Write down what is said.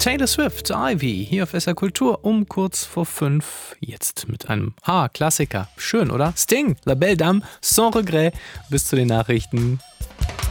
Taylor Swift, Ivy, hier auf SR Kultur um kurz vor 5. Jetzt mit einem Klassiker. Schön, oder? Sting, La Belle Dame, Sans Regret. Bis zu den Nachrichten.